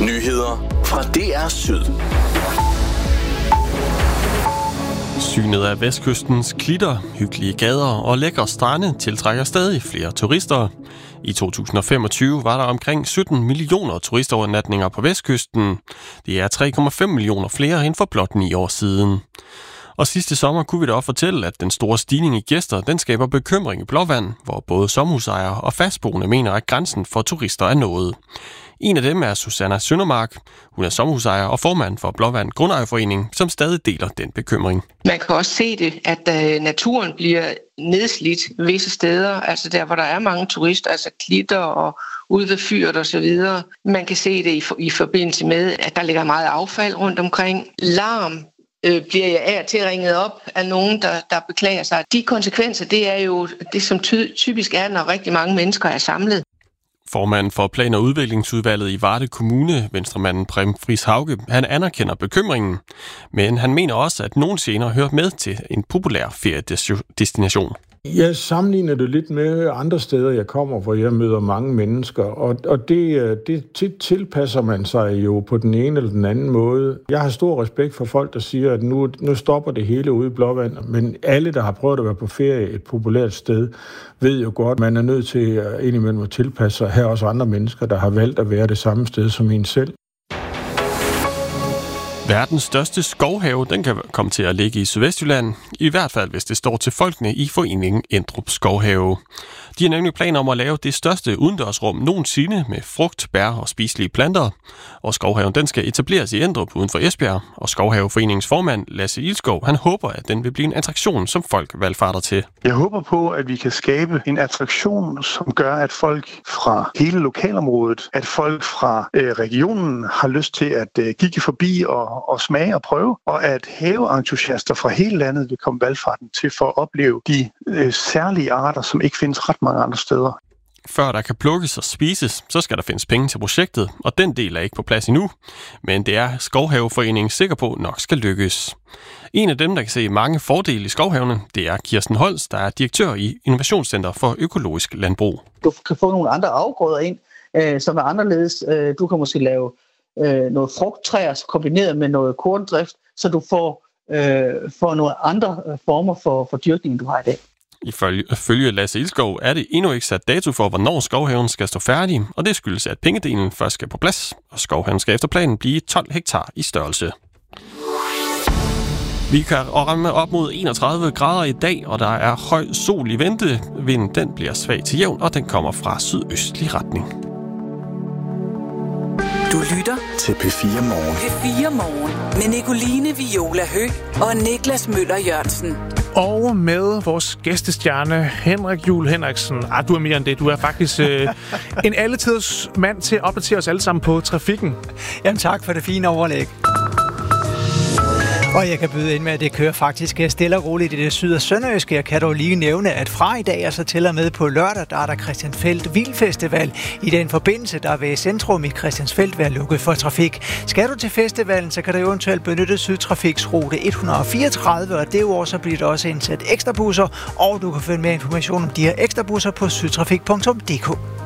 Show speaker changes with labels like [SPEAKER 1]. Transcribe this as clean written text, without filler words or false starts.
[SPEAKER 1] Nyheder fra DR Syd.
[SPEAKER 2] Synet af vestkystens klitter, hyggelige gader og lækre strande tiltrækker stadig flere turister. I 2025 var der omkring 17 millioner turistovernatninger på vestkysten. Det er 3,5 millioner flere end for blot 9 år siden. Og sidste sommer kunne vi da også fortælle, at den store stigning i gæster, den skaber bekymring i Blåvand, hvor både sommerhusejere og fastboende mener, at grænsen for turister er nået. En af dem er Susanna Søndermark. Hun er sommerhusejer og formand for Blåvand Grundejerforening, som stadig deler den bekymring.
[SPEAKER 3] Man kan også se det, at naturen bliver nedslidt visse steder, altså der, hvor der er mange turister, altså klitter og ude ved fyret og så videre. Man kan se det i forbindelse med, at der ligger meget affald rundt omkring. Larm bliver jeg af til ringet op af nogen, der beklager sig. De konsekvenser, det er jo det, som typisk er, når rigtig mange mennesker er samlet.
[SPEAKER 2] Formanden for Plan- og Udviklingsudvalget i Varde Kommune, venstremanden Prem Friis Hauge, han anerkender bekymringen, men han mener også, at nogle gener hører med til en populær feriedestination.
[SPEAKER 4] Jeg sammenligner det lidt med andre steder, jeg kommer, hvor jeg møder mange mennesker, og det tilpasser man sig jo på den ene eller den anden måde. Jeg har stor respekt for folk, der siger, at nu stopper det hele ude i Blåvand, men alle, der har prøvet at være på ferie et populært sted, ved jo godt, at man er nødt til indimellem at tilpasse sig. Her er også andre mennesker, der har valgt at være det samme sted som en selv.
[SPEAKER 2] Verdens største skovhave, den kan komme til at ligge i Sydvestjylland, i hvert fald hvis det står til folkene i foreningen Endrup Skovhave. De har nemlig planer om at lave det største udendørsrum nogensinde med frugt, bær og spiselige planter. Og skovhaven den skal etableres i Endrup uden for Esbjerg, og Skovhaveforeningens formand Lasse Ilskov, han håber, at den vil blive en attraktion, som folk valfarter til.
[SPEAKER 5] Jeg håber på, at vi kan skabe en attraktion, som gør, at folk fra hele lokalområdet, at folk fra regionen har lyst til at kigge forbi og smage og prøve, og at haveentusiaster fra hele landet vil komme valfarten til for at opleve de særlige arter, som ikke findes ret mange andre steder.
[SPEAKER 2] Før der kan plukkes og spises, så skal der findes penge til projektet, og den del er ikke på plads endnu. Men det er Skovhaveforeningen sikker på nok skal lykkes. En af dem, der kan se mange fordele i skovhavene, det er Kirsten Holst, der er direktør i Innovationscenter for Økologisk Landbrug.
[SPEAKER 6] Du kan få nogle andre afgrøder ind, som er anderledes. Du kan måske lave noget frugttræer kombineret med noget korndrift, så du får nogle andre former for dyrkning, du har i dag.
[SPEAKER 2] Ifølge Lasse Ilskov er det endnu ikke sat dato for, hvornår skovhaven skal stå færdig, og det skyldes, at pengedelen først skal på plads, og skovhaven skal efter planen blive 12 hektar i størrelse. Vi kan ramme op mod 31 grader i dag, og der er høj sol i vente. Vinden den bliver svag til jævn, og den kommer fra sydøstlig retning.
[SPEAKER 7] Du lytter
[SPEAKER 1] til P4 Morgen.
[SPEAKER 7] P4 Morgen med Nicoline Viola Høgh og Niklas Møller Jørgensen.
[SPEAKER 8] Og med vores gæstestjerne, Henrik Juul Henriksen. Du er mere end det. Du er faktisk en alletiders mand til at opdatere os alle sammen på trafikken.
[SPEAKER 9] Jamen tak for det fine overlæg. Og jeg kan byde ind med, at det kører faktisk stille og roligt i det syd- og sønderjyske. Jeg kan dog lige nævne, at fra i dag, altså til og med på lørdag, der er der Christiansfeld Vildfestival. I den forbindelse, der vil centrum i Christiansfeld være lukket for trafik. Skal du til festivalen, så kan du eventuelt benytte Sydtrafiks rute 134, og derudover så bliver der også indsat ekstra busser, og du kan finde mere information om de her ekstra busser på sydtrafik.dk.